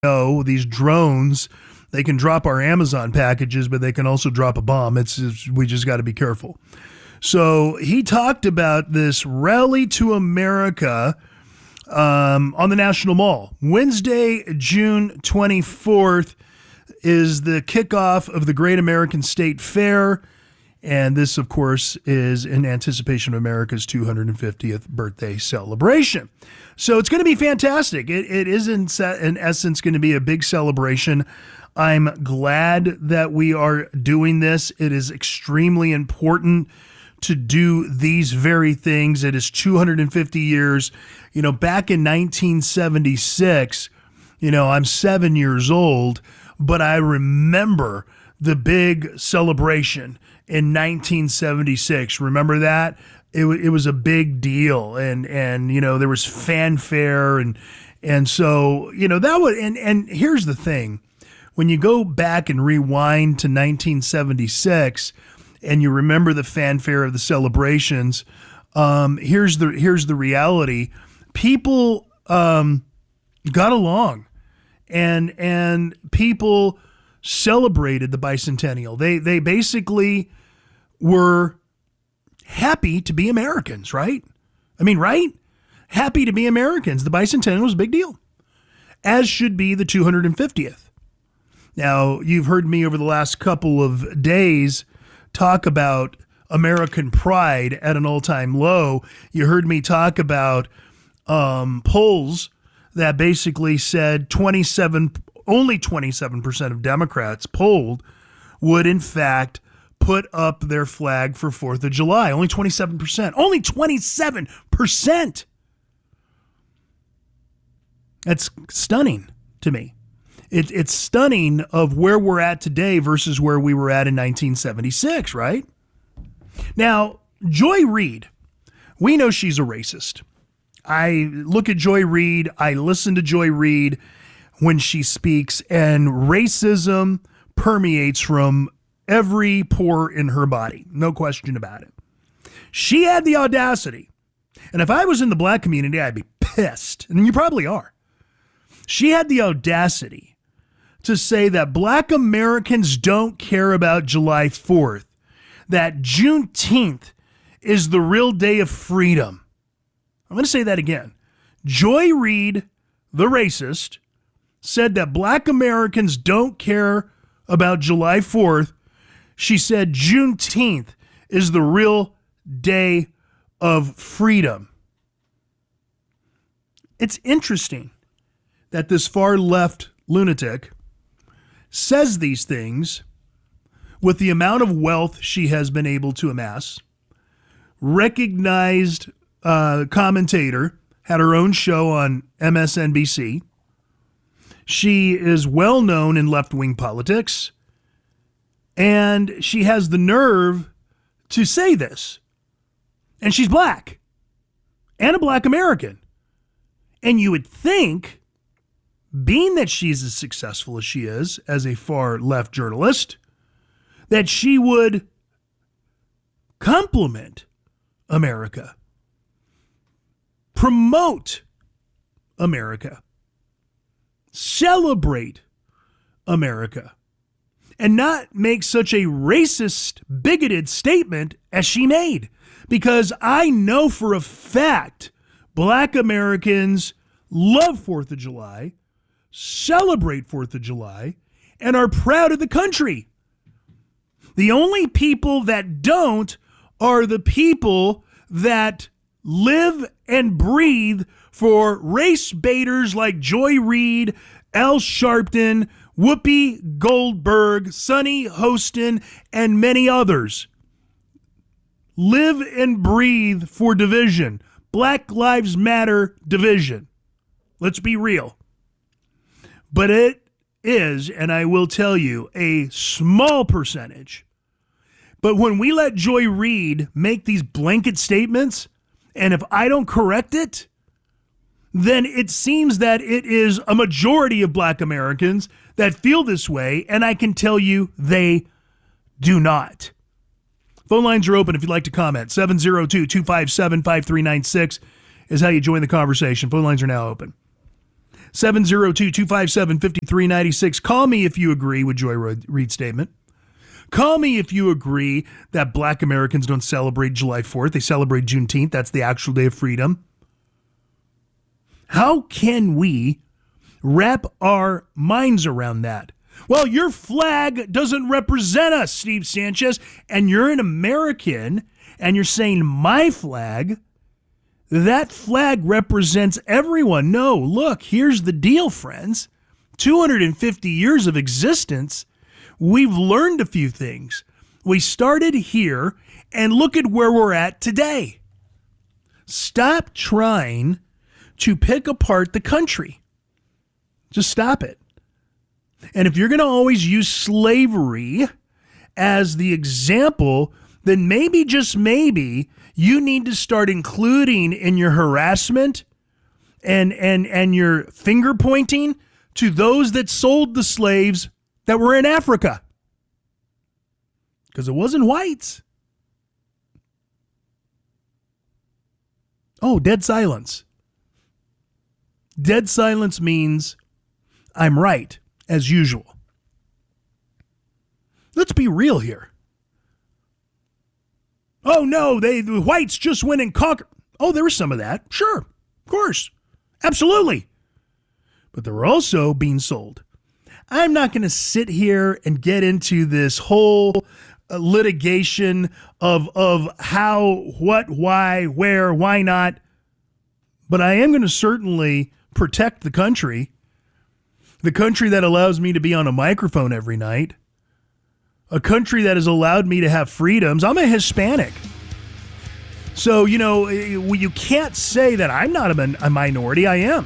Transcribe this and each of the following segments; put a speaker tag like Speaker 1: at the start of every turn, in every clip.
Speaker 1: know, these drones, they can drop our Amazon packages, but they can also drop a bomb. We just got to be careful. So he talked about this rally to America on the National Mall. Wednesday, June 24th is the kickoff of the Great American State Fair. And this, of course, is in anticipation of America's 250th birthday celebration. So it's going to be fantastic. It is, in essence, going to be a big celebration. I'm glad that we are doing this. It is extremely important to do these very things. It is 250 years. You know, back in 1976, I'm 7 years old, but I remember the big celebration in 1976. Remember that? It was a big deal, and there was fanfare, and so that was, and here's the thing: when you go back and rewind to 1976, and you remember the fanfare of the celebrations, here's the reality: people got along, and people celebrated the bicentennial. They basically were happy to be Americans, right? I mean, right? Happy to be Americans. The bicentennial was a big deal, as should be the 250th. Now, you've heard me over the last couple of days talk about American pride at an all-time low. You heard me talk about polls that basically said only 27% of Democrats polled would, in fact, put up their flag for 4th of July. Only 27%. Only 27%. That's stunning to me. It's stunning of where we're at today versus where we were at in 1976, right? Now, Joy Reid, we know she's a racist. I look at Joy Reid, I listen to Joy Reid when she speaks, and racism permeates from every pore in her body. No question about it. She had the audacity, and if I was in the black community, I'd be pissed, and you probably are. She had the audacity to say that black Americans don't care about July 4th, that Juneteenth is the real day of freedom. I'm going to say that again. Joy Reid, the racist, said that black Americans don't care about July 4th. She said Juneteenth is the real day of freedom. It's interesting that this far left lunatic says these things with the amount of wealth she has been able to amass. Recognized commentator, had her own show on MSNBC. She is well known in left-wing politics, and she has the nerve to say this. And she's black and a black American. And you would think, being that she's as successful as she is as a far left journalist, that she would compliment America, promote America, celebrate America, and not make such a racist, bigoted statement as she made. Because I know for a fact black Americans love 4th of July, celebrate 4th of July, and are proud of the country. The only people that don't are the people that live and breathe for race baiters like Joy Reid, Al Sharpton, Whoopi Goldberg, Sonny Hostin, and many others. Live and breathe for division. Black Lives Matter division. Let's be real. But it is, and I will tell you, a small percentage. But when we let Joy Reid make these blanket statements, and if I don't correct it, then it seems that it is a majority of black Americans that feel this way, and I can tell you they do not. Phone lines are open if you'd like to comment. 702-257-5396 is how you join the conversation. Phone lines are now open. 702-257-5396. Call me if you agree with Joy Reid's statement. Call me if you agree that Black Americans don't celebrate July 4th. They celebrate Juneteenth. That's the actual day of freedom. How can we wrap our minds around that? Well, your flag doesn't represent us, Steve Sanchez, and you're an American, and you're saying my flag, that flag represents everyone. No, look, here's the deal, friends. 250 years of existence, we've learned a few things. We started here, and look at where we're at today. Stop trying to pick apart the country. Just stop it. And if you're going to always use slavery as the example, then maybe, just maybe, you need to start including in your harassment and your finger pointing to those that sold the slaves that were in Africa. Because it wasn't whites. Oh, dead silence. Dead silence means I'm right, as usual. Let's be real here. Oh, no, the whites just went and conquered. Oh, there was some of that. Sure, of course. Absolutely. But they were also being sold. I'm not going to sit here and get into this whole litigation of how, what, why, where, why not. But I am going to certainly protect the country that allows me to be on a microphone every night, a country that has allowed me to have freedoms. I'm a Hispanic. So, you can't say that I'm not a minority. I am.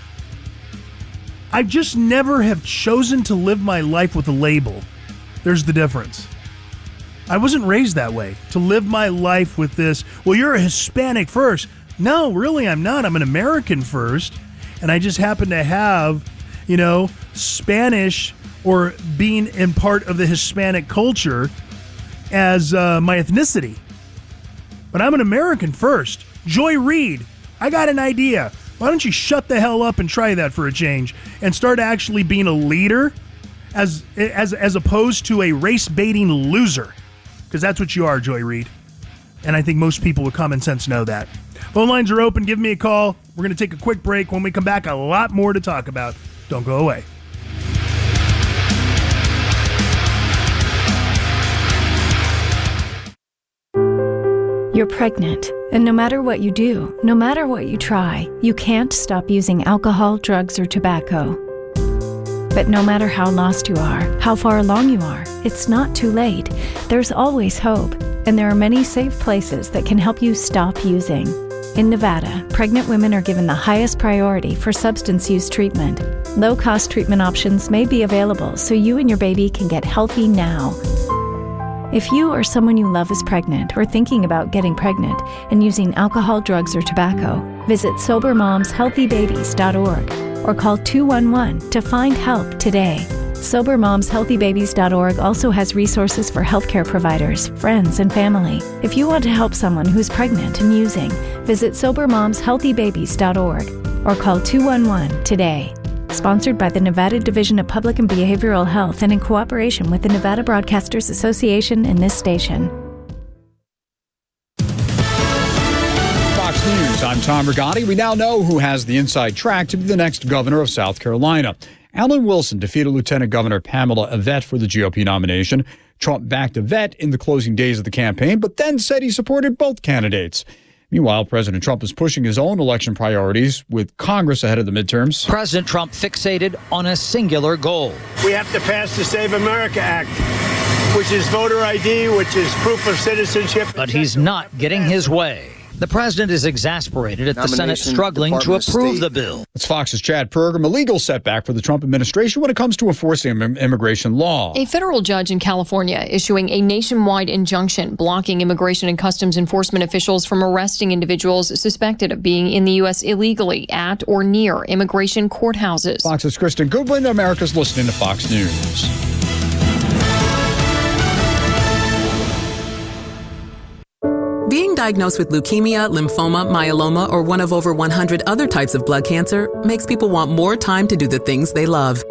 Speaker 1: I just never have chosen to live my life with a label. There's the difference. I wasn't raised that way, to live my life with this, well, you're a Hispanic first. No, really, I'm not. I'm an American first. And I just happen to have, Spanish or being in part of the Hispanic culture as my ethnicity. But I'm an American first. Joy Reid, I got an idea. Why don't you shut the hell up and try that for a change and start actually being a leader as opposed to a race-baiting loser? Because that's what you are, Joy Reid. And I think most people with common sense know that. Phone lines are open. Give me a call. We're going to take a quick break. When we come back, a lot more to talk about. Don't go away.
Speaker 2: You're pregnant, and no matter what you do, no matter what you try, you can't stop using alcohol, drugs, or tobacco. But no matter how lost you are, how far along you are, it's not too late. There's always hope, and there are many safe places that can help you stop using. In Nevada, pregnant women are given the highest priority for substance use treatment. Low-cost treatment options may be available so you and your baby can get healthy now. If you or someone you love is pregnant or thinking about getting pregnant and using alcohol, drugs, or tobacco, visit SoberMomsHealthyBabies.org or call 211 to find help today. SoberMomsHealthyBabies.org also has resources for healthcare providers, friends, and family. If you want to help someone who's pregnant and using, visit SoberMomsHealthyBabies.org or call 211 today. Sponsored by the Nevada Division of Public and Behavioral Health and in cooperation with the Nevada Broadcasters Association and this station.
Speaker 3: Fox News, I'm Tom Rigotti. We now know who has the inside track to be the next governor of South Carolina. Alan Wilson defeated Lieutenant Governor Pamela Yvette for the GOP nomination. Trump backed Yvette in the closing days of the campaign, but then said he supported both candidates. Meanwhile, President Trump is pushing his own election priorities with Congress ahead of the midterms.
Speaker 4: President Trump fixated on a singular goal.
Speaker 5: We have to pass the Save America Act, which is voter ID, which is proof of citizenship.
Speaker 4: But he's not getting his way. The president is exasperated at the Senate struggling to approve the bill.
Speaker 3: It's Fox's Chad Pergram. A legal setback for the Trump administration when it comes to enforcing immigration law.
Speaker 6: A federal judge in California issuing a nationwide injunction blocking immigration and customs enforcement officials from arresting individuals suspected of being in the U.S. illegally at or near immigration courthouses.
Speaker 3: Fox's Kristen Goodwin. America's listening to Fox News.
Speaker 7: Being diagnosed with leukemia, lymphoma, myeloma, or one of over 100 other types of blood cancer makes people want more time to do the things they love.